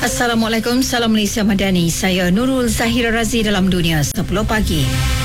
Assalamualaikum, salam Malaysia Madani. Saya Nurul Zahira Razi dalam Dunia 10 Pagi.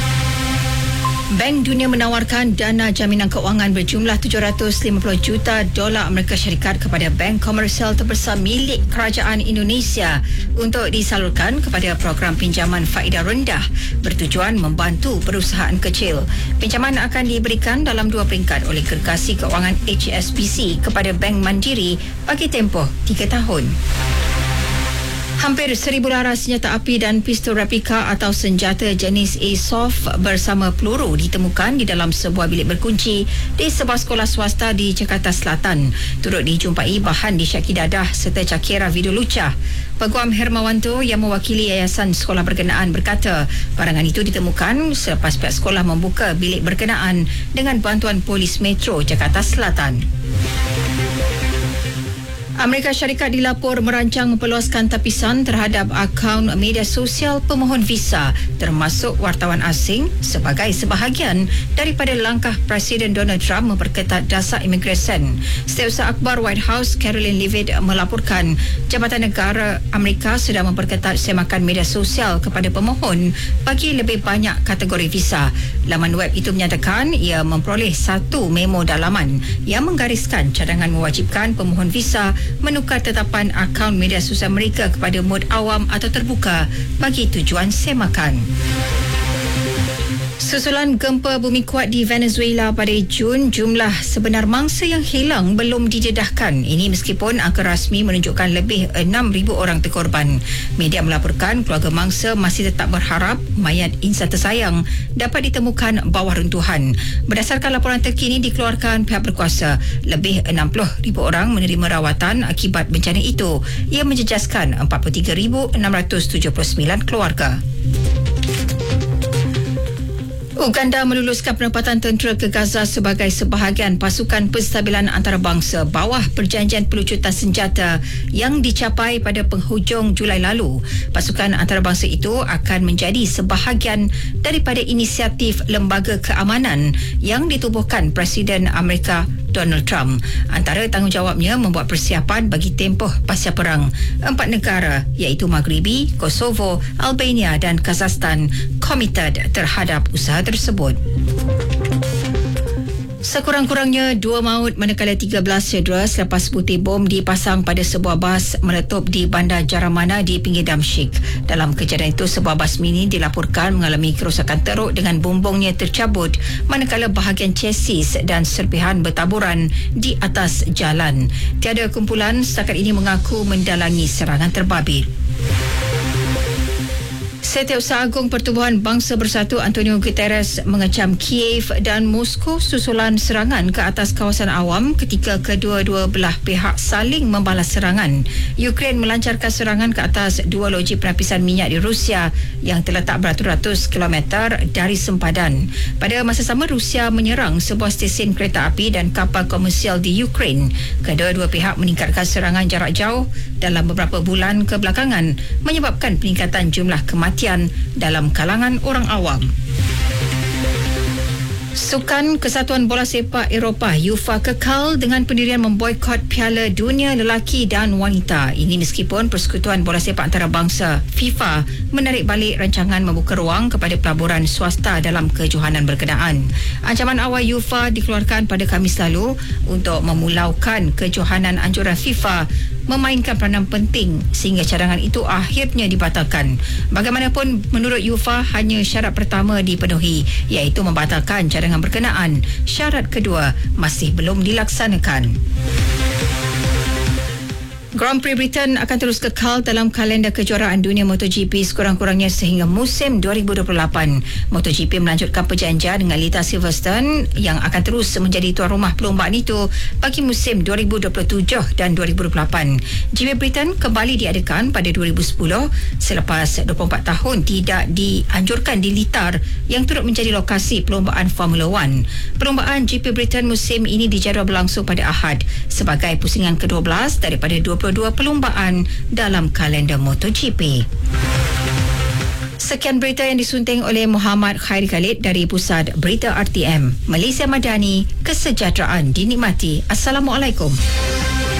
Bank Dunia menawarkan dana jaminan keuangan berjumlah $750 juta Amerika Syarikat kepada bank komersial terbesar milik Kerajaan Indonesia untuk disalurkan kepada program pinjaman faedah rendah bertujuan membantu perusahaan kecil. Pinjaman akan diberikan dalam 2 peringkat oleh Gergasi Keuangan HSBC kepada Bank Mandiri bagi tempoh 3 tahun. Hampir 1,000 laras senjata api dan pistol replika atau senjata jenis Airsoft bersama peluru ditemukan di dalam sebuah bilik berkunci di sebuah sekolah swasta di Jakarta Selatan. Turut dijumpai bahan disyaki dadah serta cakera video lucah. Peguam Hermawanto yang mewakili yayasan sekolah berkenaan berkata barangan itu ditemukan selepas pihak sekolah membuka bilik berkenaan dengan bantuan Polis Metro Jakarta Selatan. Amerika Syarikat dilapor merancang memperluaskan tapisan terhadap akaun media sosial pemohon visa termasuk wartawan asing sebagai sebahagian daripada langkah Presiden Donald Trump memperketat dasar imigresen. Setiausaha Akhbar White House Caroline Leavitt melaporkan Jabatan Negara Amerika sedang memperketat semakan media sosial kepada pemohon bagi lebih banyak kategori visa. Laman web itu menyatakan ia memperoleh satu memo dalaman yang menggariskan cadangan mewajibkan pemohon visa menukar tetapan akaun media sosial mereka kepada mod awam atau terbuka bagi tujuan semakan. Susulan gempa bumi kuat di Venezuela pada Jun, jumlah sebenar mangsa yang hilang belum didedahkan. Ini meskipun angka rasmi menunjukkan lebih 6,000 orang terkorban. Media melaporkan keluarga mangsa masih tetap berharap mayat insan tersayang dapat ditemukan bawah runtuhan. Berdasarkan laporan terkini dikeluarkan pihak berkuasa, lebih 60,000 orang menerima rawatan akibat bencana itu yang menjejaskan 43,679 keluarga. Uganda meluluskan penempatan tentera ke Gaza sebagai sebahagian pasukan penstabilan antarabangsa bawah perjanjian pelucutan senjata yang dicapai pada penghujung Julai lalu. Pasukan antarabangsa itu akan menjadi sebahagian daripada inisiatif Lembaga Keamanan yang ditubuhkan Presiden Amerika Donald Trump. Antara tanggungjawabnya membuat persiapan bagi tempoh pasca perang. 4 negara iaitu Maghribi, Kosovo, Albania dan Kazakhstan komited terhadap usaha tersebut. Sekurang-kurangnya 2 maut manakala 13 cedera selepas butir bom dipasang pada sebuah bas meletup di bandar Jaramana di pinggir Damsyik. Dalam kejadian itu, sebuah bas mini dilaporkan mengalami kerosakan teruk dengan bumbungnya tercabut manakala bahagian chassis dan serpihan bertaburan di atas jalan. Tiada kumpulan setakat ini mengaku mendalangi serangan terbabit. Setiausaha Agung Pertubuhan Bangsa Bersatu Antonio Guterres mengecam Kiev dan Moskow susulan serangan ke atas kawasan awam ketika kedua-dua belah pihak saling membalas serangan. Ukraine melancarkan serangan ke atas 2 loji penapisan minyak di Rusia yang terletak beratus-ratus kilometer dari sempadan. Pada masa sama, Rusia menyerang sebuah stesen kereta api dan kapal komersial di Ukraine. Kedua-dua pihak meningkatkan serangan jarak jauh dalam beberapa bulan kebelakangan menyebabkan peningkatan jumlah kematian dalam kalangan orang awam. Sukan Kesatuan Bola Sepak Eropah UEFA kekal dengan pendirian memboikot Piala Dunia lelaki dan wanita. Ini meskipun Persekutuan Bola Sepak Antarabangsa FIFA menarik balik rancangan membuka ruang kepada pelaburan swasta dalam kejohanan berkenaan. Ancaman awal UEFA dikeluarkan pada Khamis lalu untuk memulaukan kejohanan anjuran FIFA memainkan peranan penting sehingga cadangan itu akhirnya dibatalkan. Bagaimanapun, menurut UEFA hanya syarat pertama dipenuhi iaitu membatalkan cadangan berkenaan. Syarat kedua masih belum dilaksanakan. Grand Prix Britain akan terus kekal dalam kalender kejuaraan dunia MotoGP sekurang-kurangnya sehingga musim 2028. MotoGP melanjutkan perjanjian dengan Lita Silverstone yang akan terus menjadi tuan rumah perlombaan itu bagi musim 2027 dan 2028. GP Britain kembali diadakan pada 2010 selepas 24 tahun tidak dianjurkan di Litar yang turut menjadi lokasi perlombaan Formula 1. Perlombaan GP Britain musim ini dijadual berlangsung pada Ahad sebagai pusingan ke-12 daripada 22 perlombaan dalam kalender MotoGP. Sekian berita yang disunting oleh Muhammad Khairi Khalid dari Pusat Berita RTM. Malaysia Madani, kesejahteraan dinikmati. Assalamualaikum.